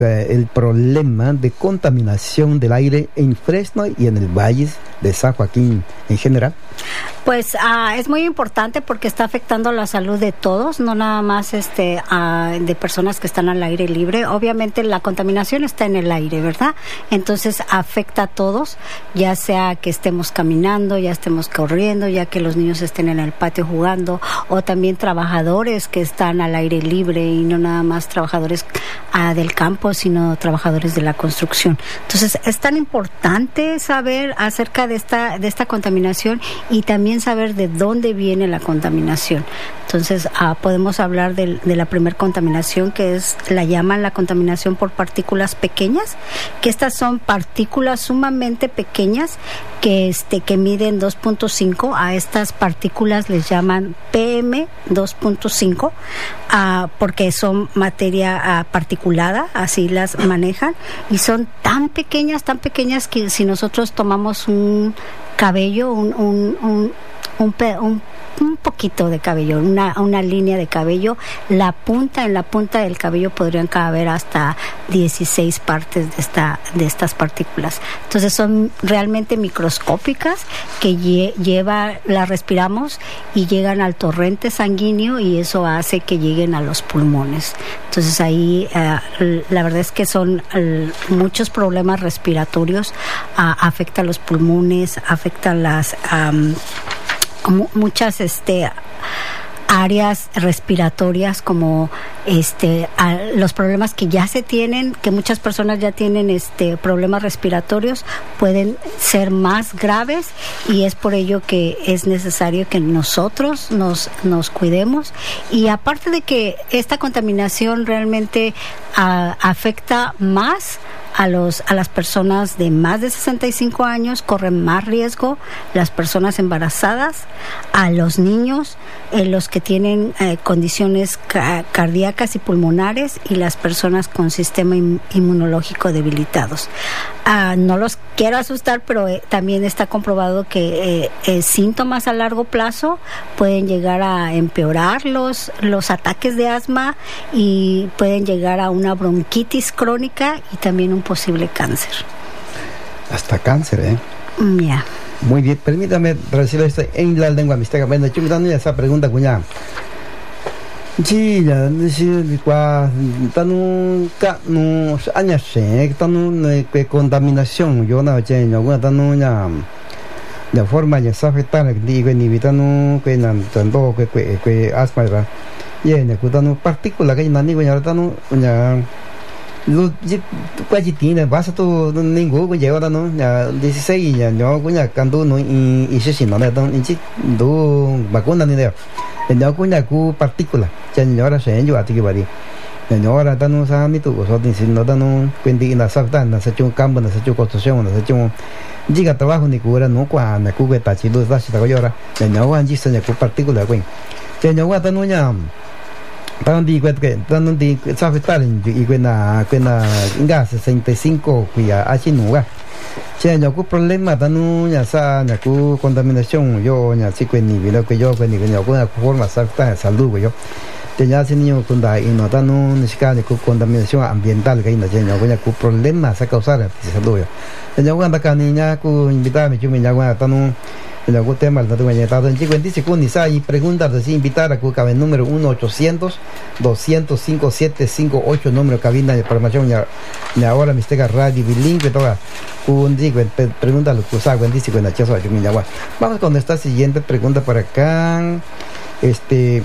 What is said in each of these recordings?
el problema de contaminación del aire en Fresno y en el Valle de San Joaquín en general? Pues es muy importante porque está afectando la salud de todos, no nada más de personas que están al aire libre. Obviamente la contaminación está en el aire, ¿verdad? Entonces afecta a todos, ya sea que estemos caminando, ya estemos corriendo, ya que los niños estén en el patio jugando, o también trabajadores que están al aire libre y no nada más trabajadores del campo, sino trabajadores de la construcción. Entonces es tan importante saber acerca de esta contaminación y también saber de dónde viene la contaminación. Entonces podemos hablar de la primera contaminación, que la llaman la contaminación por partículas pequeñas, que estas son partículas sumamente pequeñas que miden 2.5. A estas partículas les llaman PM 2.5 porque son materia particulada, así las manejan, y son tan pequeñas que si nosotros tomamos un cabello, un poquito de cabello, una línea de cabello, en la punta del cabello podrían caber hasta 16 partes de estas partículas. Entonces son realmente microscópicas que las respiramos y llegan al torrente sanguíneo y eso hace que lleguen a los pulmones. Entonces ahí la verdad es que son muchos problemas respiratorios, afecta los pulmones, afectan las muchas áreas respiratorias, como los problemas que ya se tienen, que muchas personas ya tienen problemas respiratorios, pueden ser más graves, y es por ello que es necesario que nosotros nos cuidemos. Y aparte de que esta contaminación realmente afecta más a las personas de más de 65 años, corren más riesgo las personas embarazadas, a los niños, los que tienen condiciones cardíacas y pulmonares, y las personas con sistema inmunológico debilitados. No los quiero asustar, pero también está comprobado que síntomas a largo plazo pueden llegar a empeorar los ataques de asma, y pueden llegar a una bronquitis crónica y también un posible cáncer. Hasta cáncer, Ya. Muy bien, permítame decirlo esto en la lengua mixteca. Bueno, yo me dan esa pregunta, cuña. Sí, ya decir tanu no años contaminación, yo no sé, yo tanu ya forma ya se afecta digo ni vitanu que nan tanto que asma va. Y en el partícula que nani ya tanu ya lu casi tiene basta tu ningún lleva no ya 16 ya yo cuña canto no y se si no le dan en sí do vacuna ni de ya cuña cu partícula ya ahora se yo a ti que varía ya ahora tan sa mi tu so tin sin no tan quindi na sa tan na sa chu campo na sa chu construcción na sa chu llega trabajo ni cura no qua na cu que ta chi do sa si ta ko yora ya no an ji se ya cu partícula queen ya no wa tan no ya tan di que tan di sa afectar y quena inga 65 cuya así no va che ya cu problema tan no ya sa ya cu contaminación yo ya si que ni lo que yo que ni yo con forma sa salud yo ya se niño con da y no tan no necesita con contaminación ambiental que no ya con cu problema sa causar salud yo ya cuando acá niña cu invitarme yo me ya cuando tan no el algún tema de tu estado en 50 segundos y preguntas de invitar a Cuca el número 1-800-205-7558 número de cabina de información ya ahora mistega radio bilingüe toda un digo pregunta lo que usa cuando dice cuando chazo yo me llamo. Vamos con esta siguiente pregunta por acá. En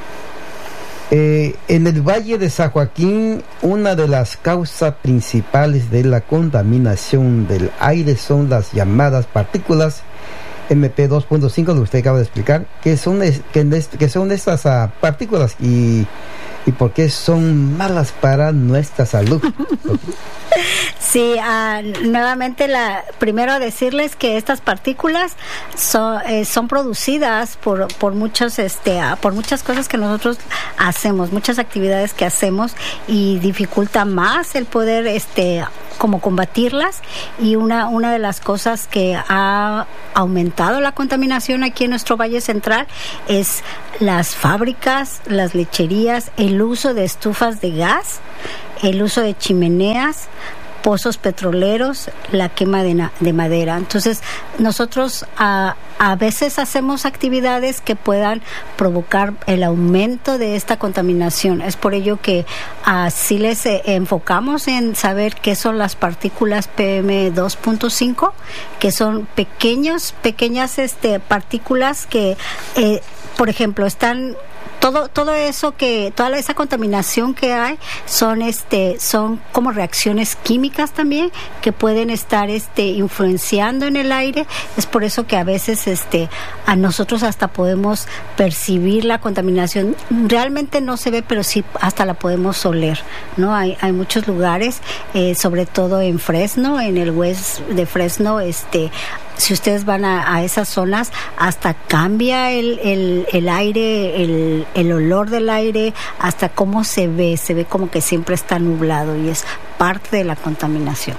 el Valle de San Joaquín, una de las causas principales de la contaminación del aire son las llamadas partículas MP 2.5, lo que usted acaba de explicar, que son estas partículas y por qué son malas para nuestra salud. Sí, nuevamente primero decirles que estas partículas son producidas por muchas cosas que nosotros hacemos, muchas actividades que hacemos, y dificulta más el poder como combatirlas. Y una de las cosas que ha aumentado la contaminación aquí en nuestro Valle Central es las fábricas, las lecherías, el uso de estufas de gas, el uso de chimeneas, pozos petroleros, la quema de madera. Entonces, nosotros a veces hacemos actividades que puedan provocar el aumento de esta contaminación. Es por ello que así les enfocamos en saber qué son las partículas PM2.5, que son pequeñas partículas que, por ejemplo, están toda esa contaminación que hay son como reacciones químicas también que pueden estar influenciando en el aire. Es por eso que a veces a nosotros hasta podemos percibir la contaminación. Realmente no se ve, pero sí hasta la podemos oler, ¿no? Hay muchos lugares, sobre todo en Fresno, en el West de Fresno, si ustedes van a esas zonas, hasta cambia el aire, el olor del aire, hasta cómo se ve como que siempre está nublado y es parte de la contaminación.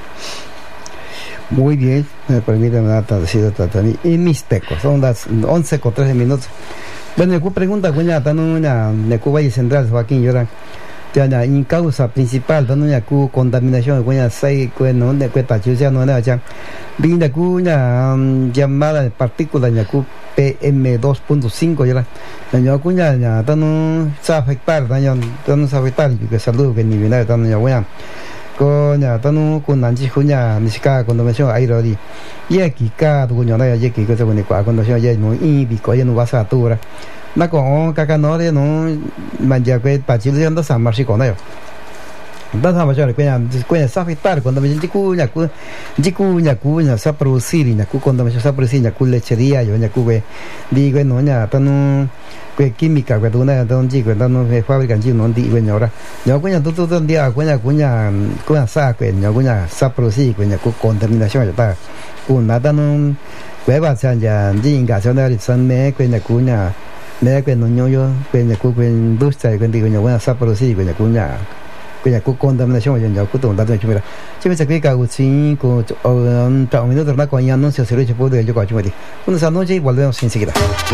Muy bien, me permite decir y mixteco, son las 11:13. Bueno, yo pregunta, de Cuba y Central, Joaquín, llora. En causa principal de la contaminación de 6 de cuesta ya no era vinda cuña llamada de partículas de PM2.5 ya la cuña ya no se afectar no se afectar que salud que ni viene tan ya buena coña tan con nanchi cuña ni siquiera contaminación aire di y aquí cada cuña ya que se pone cuando ya no y bico ya no va a satura na con caca no de no manja que pachilo ya anda san marchico no da sama ya cuña se afectar cuando me cuña se producir y cuando me se producir lechería yo que digo no ya tan que química que una tan chico no fabrican no digo ahora yo cuña todo el día cuña sa que yo cuña se producir cuña contaminación ya está una tan hueva ya jinga se da san me cuña me que no yo que industria que digo yo se producir cuña contaminación ya que todo dato mira si me saqué cago 5 minutos más con ya no se hace puede yo cacho una noche y volvemos enseguida.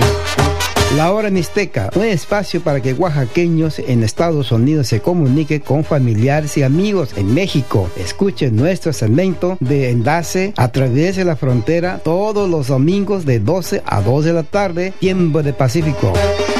La Hora Mixteca, un espacio para que oaxaqueños en Estados Unidos se comuniquen con familiares y amigos en México. Escuchen nuestro segmento de enlace a través de la frontera todos los domingos de 12 a 2 de la tarde, tiempo de Pacífico.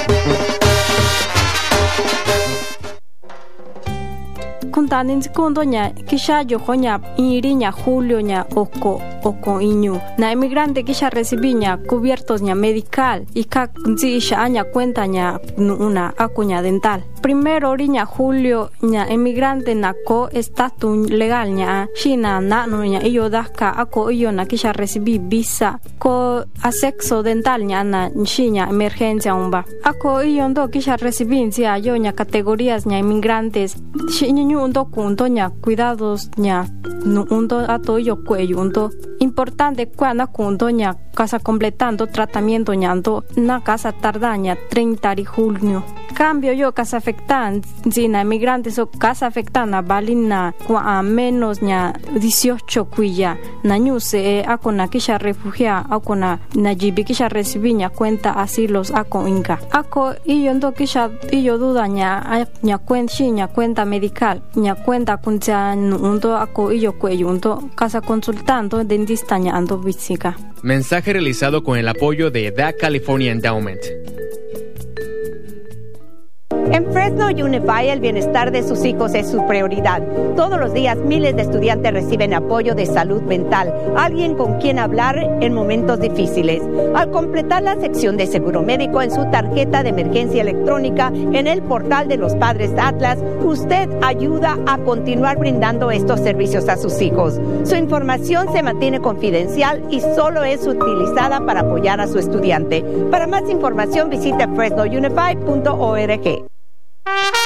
Contanin segundo nya kisha yo hoña iriña julio nya oko iñu na emigrante kisha recibiña cubiertos nya medical y ka isha aña cuenta nya una acuña dental. Primero oriña julio nya emigrante na ko estatus legal nya shina na no nya iyo daska ako iyo na kisha recibí visa ko asexo dental nya na shinya emergencia umba ako iyo ndo kisha recibincia yo nya categorías nya emigrantes shiñu undo kunto nya cuidados nya undo ato yo cuello undo importante cuando kunto nya casa completando tratamiento nya ando na casa tardaña 30 de junio cambio yo casa afectan zina emigrantes o casa afectana balina a menos nya 18 cuya na ñuse akona kisha refugia akona na jibi kisha recibiña cuenta asilos ako inca ako iyo ndo kisha iyo duda nya cuenta medical nya cuenta kuncha undo ako iyo cuello undo casa consultando dentista nya ando visika. Mensaje realizado con el apoyo de Da California Endowment. En Fresno Unified, el bienestar de sus hijos es su prioridad. Todos los días, miles de estudiantes reciben apoyo de salud mental, alguien con quien hablar en momentos difíciles. Al completar la sección de seguro médico en su tarjeta de emergencia electrónica en el portal de los Padres Atlas, usted ayuda a continuar brindando estos servicios a sus hijos. Su información se mantiene confidencial y solo es utilizada para apoyar a su estudiante. Para más información, visite fresnounified.org.